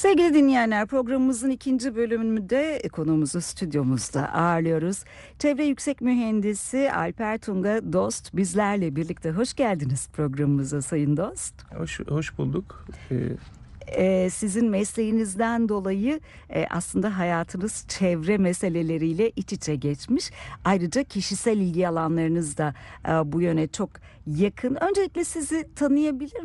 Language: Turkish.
Sevgili dinleyenler, programımızın ikinci bölümünde konuğumuzu stüdyomuzda ağırlıyoruz. Çevre Yüksek Mühendisi Alper Tunga Dost bizlerle birlikte. Hoş geldiniz programımıza Sayın Dost. Hoş bulduk. Sizin mesleğinizden dolayı aslında hayatınız çevre meseleleriyle iç içe geçmiş. Ayrıca kişisel ilgi alanlarınız da bu yöne çok yakın. Öncelikle sizi tanıyabilir